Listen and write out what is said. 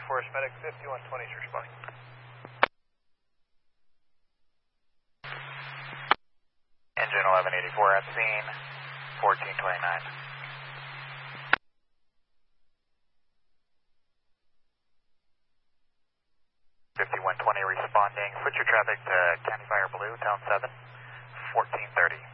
Forest Medic 5120 is responding. Engine 1184 at scene, 1429. 5120 responding. Switch your traffic to County Fire Blue, Town 7, 1430.